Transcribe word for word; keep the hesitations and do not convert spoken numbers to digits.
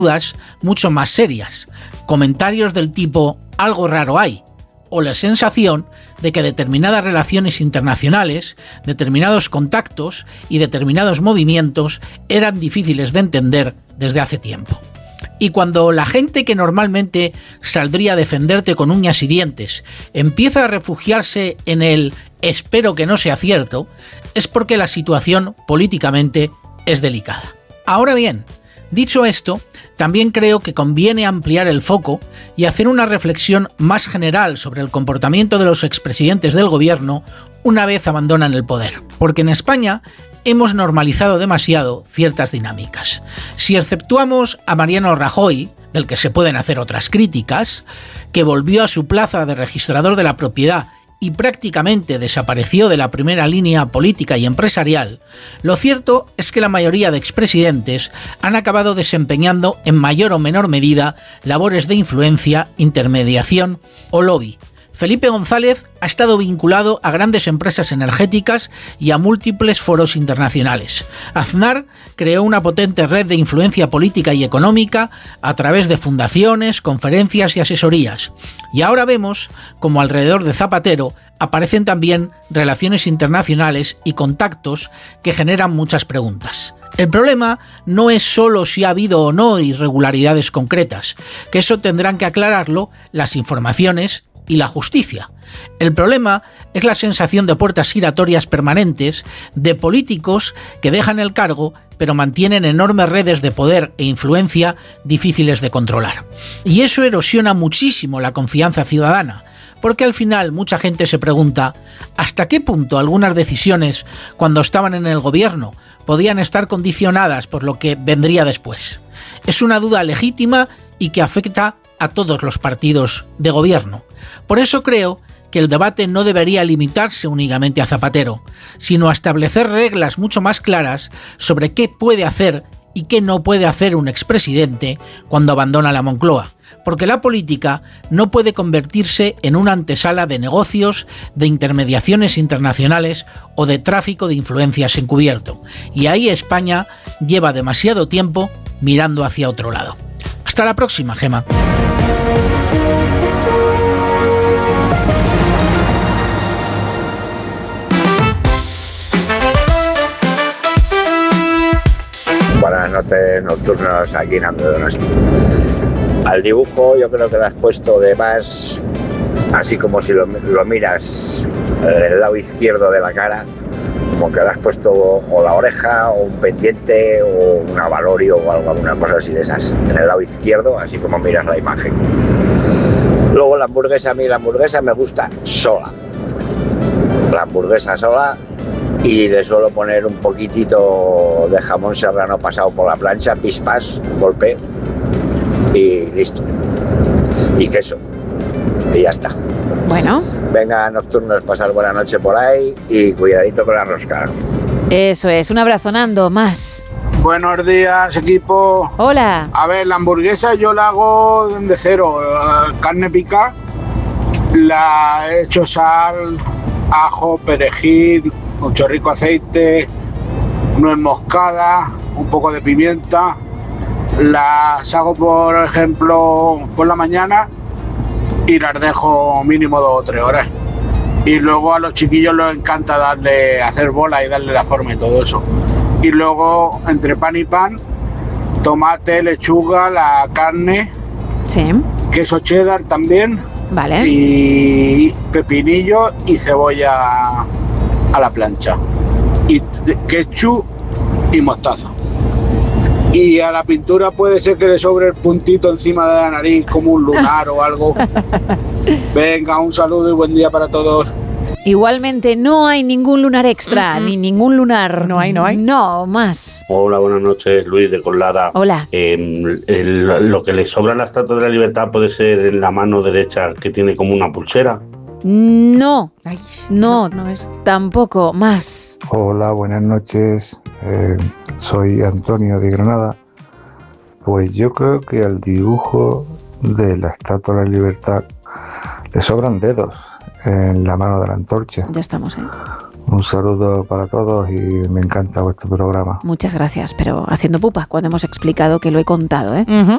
dudas mucho más serias. Comentarios del tipo algo raro hay, o la sensación de que determinadas relaciones internacionales, determinados contactos y determinados movimientos eran difíciles de entender desde hace tiempo. Y cuando la gente que normalmente saldría a defenderte con uñas y dientes empieza a refugiarse en el espero que no sea cierto, es porque la situación políticamente es delicada. Ahora bien, dicho esto, también creo que conviene ampliar el foco y hacer una reflexión más general sobre el comportamiento de los expresidentes del gobierno una vez abandonan el poder. Porque en España hemos normalizado demasiado ciertas dinámicas. Si exceptuamos a Mariano Rajoy, del que se pueden hacer otras críticas, que volvió a su plaza de registrador de la propiedad y prácticamente desapareció de la primera línea política y empresarial, lo cierto es que la mayoría de expresidentes han acabado desempeñando en mayor o menor medida labores de influencia, intermediación o lobby. Felipe González ha estado vinculado a grandes empresas energéticas y a múltiples foros internacionales. Aznar creó una potente red de influencia política y económica a través de fundaciones, conferencias y asesorías. Y ahora vemos como alrededor de Zapatero aparecen también relaciones internacionales y contactos que generan muchas preguntas. El problema no es solo si ha habido o no irregularidades concretas, que eso tendrán que aclararlo las informaciones y la justicia. El problema es la sensación de puertas giratorias permanentes de políticos que dejan el cargo pero mantienen enormes redes de poder e influencia difíciles de controlar. Y eso erosiona muchísimo la confianza ciudadana, porque al final mucha gente se pregunta ¿hasta qué punto algunas decisiones cuando estaban en el gobierno podían estar condicionadas por lo que vendría después? Es una duda legítima y que afecta a todos los partidos de gobierno. Por eso creo que el debate no debería limitarse únicamente a Zapatero, sino a establecer reglas mucho más claras sobre qué puede hacer y qué no puede hacer un expresidente cuando abandona la Moncloa. Porque la política no puede convertirse en una antesala de negocios, de intermediaciones internacionales o de tráfico de influencias encubierto. Y ahí España lleva demasiado tiempo mirando hacia otro lado. Hasta la próxima, Gema. Buenas noches nocturnos aquí en Ando de Donosti. Al dibujo yo creo que lo has puesto de más, así como si lo, lo miras el lado izquierdo de la cara, como que le has puesto o la oreja o un pendiente o una valorio o algo, alguna cosa así de esas en el lado izquierdo, así como miras la imagen. Luego la hamburguesa, a mí la hamburguesa me gusta sola, la hamburguesa sola, y le suelo poner un poquitito de jamón serrano pasado por la plancha, pispas, golpe y listo, y queso y ya está. Bueno, venga, nocturnos, pasar buena noche por ahí y cuidadito con la rosca. Eso es, un abrazo, Nando, más. Buenos días, equipo. Hola. A ver, la hamburguesa yo la hago de cero, carne pica, la he hecho sal, ajo, perejil, un chorrico aceite, nuez moscada, un poco de pimienta. Las hago, por ejemplo, por la mañana y las dejo mínimo dos o tres horas. Y luego a los chiquillos les encanta darle, hacer bola y darle la forma y todo eso. Y luego, entre pan y pan, tomate, lechuga, la carne, sí, queso cheddar también, vale, y pepinillo y cebolla a la plancha. Y ketchup y mostaza. Y a la pintura puede ser que le sobre el puntito encima de la nariz, como un lunar o algo. Venga, un saludo y buen día para todos. Igualmente, no hay ningún lunar extra, mm-hmm. ni ningún lunar. No hay, no hay. No, más. Hola, buenas noches, Luis de Colada. Hola. Eh, el, lo que le sobra a la Estatua de la Libertad puede ser en la mano derecha, que tiene como una pulsera. No, Ay, no, no, no es. Tampoco, más. Hola, buenas noches. Eh, soy Antonio de Granada. Pues yo creo que al dibujo de la Estatua de la Libertad le sobran dedos en la mano de la antorcha. Ya estamos, ¿eh? Un saludo para todos y me encanta vuestro programa. Muchas gracias, pero haciendo pupa cuando hemos explicado que lo he contado, ¿eh? Uh-huh.